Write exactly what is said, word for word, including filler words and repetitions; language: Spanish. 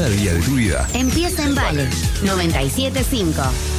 cada día de tu vida. Empieza en Vale noventa y siete punto cinco.